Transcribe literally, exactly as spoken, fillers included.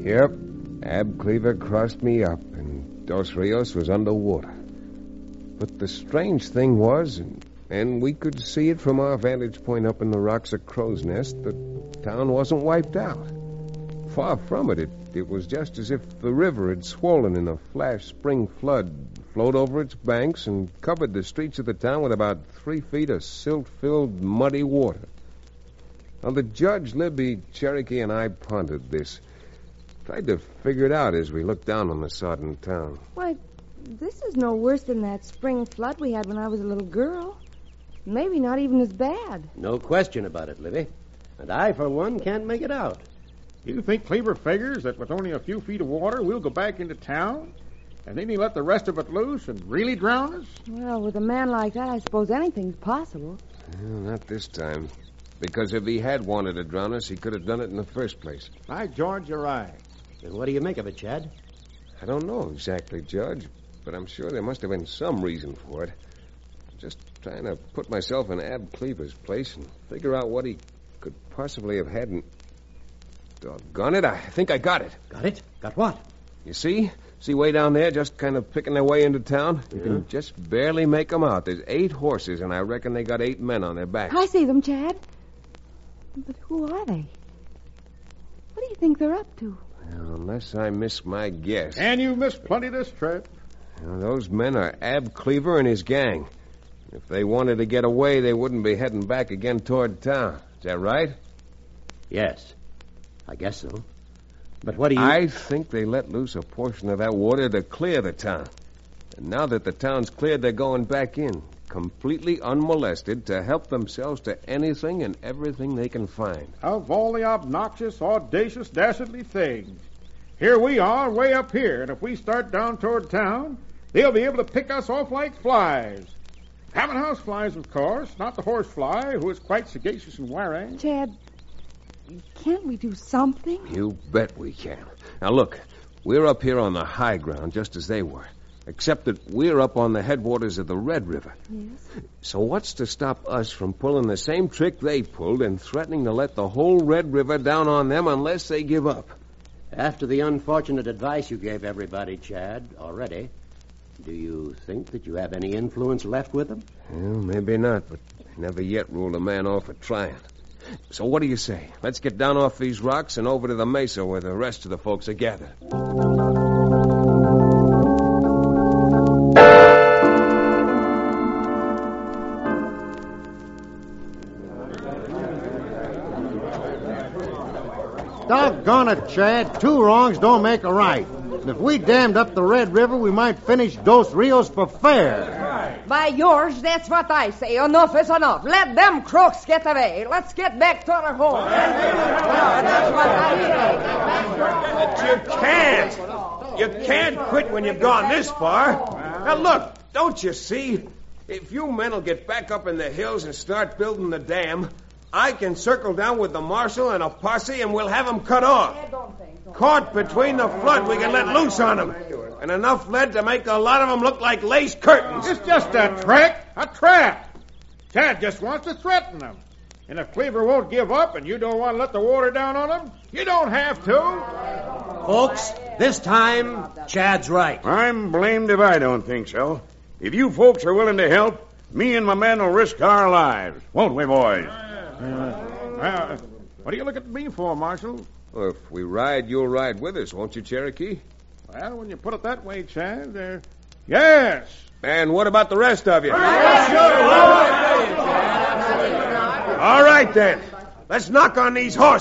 Yep. Ab Cleaver crossed me up, and Dos Rios was underwater. But the strange thing was, and, and we could see it from our vantage point up in the rocks of Crow's Nest, the town wasn't wiped out. Far from it. It, it was just as if the river had swollen in a flash spring flood, flowed over its banks, and covered the streets of the town with about three feet of silt-filled, muddy water. Now, the judge, Libby, Cherokee, and I pondered this. Tried to figure it out as we looked down on the sodden town. Why, this is no worse than that spring flood we had when I was a little girl. Maybe not even as bad. No question about it, Libby. And I, for one, can't make it out. You think Cleaver figures that with only a few feet of water we'll go back into town? And then he let the rest of it loose and really drown us? Well, with a man like that, I suppose anything's possible. Well, not this time. Because if he had wanted to drown us, he could have done it in the first place. By George, you're right. And what do you make of it, Chad? I don't know exactly, Judge, but I'm sure there must have been some reason for it. I'm just trying to put myself in Ab Cleaver's place and figure out what he could possibly have had in... Doggone it, I think I got it. Got it? Got what? You see? See way down there, just kind of picking their way into town? You yeah. can just barely make them out. There's eight horses, and I reckon they got eight men on their backs. I see them, Chad. But who are they? What do you think they're up to? Well, unless I miss my guess. And you missed plenty this trip. Well, those men are Ab Cleaver and his gang. If they wanted to get away, they wouldn't be heading back again toward town. Is that right? Yes. I guess so. But what do you... I think they let loose a portion of that water to clear the town. And now that the town's cleared, they're going back in, completely unmolested, to help themselves to anything and everything they can find. Of all the obnoxious, audacious, dastardly things. Here we are, way up here, and if we start down toward town, they'll be able to pick us off like flies. Having house flies, of course, not the horse fly, who is quite sagacious and wary. Chad, can't we do something? You bet we can. Now, look, we're up here on the high ground just as they were, except that we're up on the headwaters of the Red River. Yes. So what's to stop us from pulling the same trick they pulled and threatening to let the whole Red River down on them unless they give up? After the unfortunate advice you gave everybody, Chad, already, do you think that you have any influence left with them? Well, maybe not, but I never yet ruled a man off for trying. So what do you say? Let's get down off these rocks and over to the mesa where the rest of the folks are gathered. Doggone it, Chad. Two wrongs don't make a right. And if we dammed up the Red River, we might finish Dos Rios for fair. By George, that's what I say. Enough is enough. Let them crooks get away. Let's get back to our home. That's what I say. But you can't. You can't quit when you've gone this far. Now, look, don't you see? If you men will get back up in the hills and start building the dam, I can circle down with the marshal and a posse, and we'll have them cut off. Caught between the flood, we can let loose on them. And enough lead to make a lot of them look like lace curtains. It's just a trick, a trap. Chad just wants to threaten them. And if Cleaver won't give up and you don't want to let the water down on him, you don't have to. Folks, this time, Chad's right. I'm blamed if I don't think so. If you folks are willing to help, me and my men will risk our lives. Won't we, boys? Uh, uh, what do you look at me for, Marshal? Well, if we ride, you'll ride with us, won't you, Cherokee? Well, when you put it that way, Chad, uh, yes. And what about the rest of you? All right, then. Let's knock on these horses.